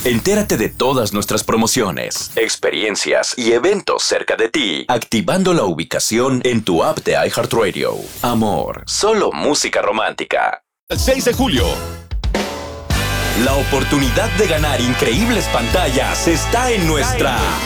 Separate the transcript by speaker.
Speaker 1: Entérate de todas nuestras promociones, experiencias y eventos cerca de ti, activando la ubicación en tu app de iHeartRadio. Amor, solo música romántica.
Speaker 2: El 6 de julio.
Speaker 1: La oportunidad de ganar increíbles pantallas está en nuestra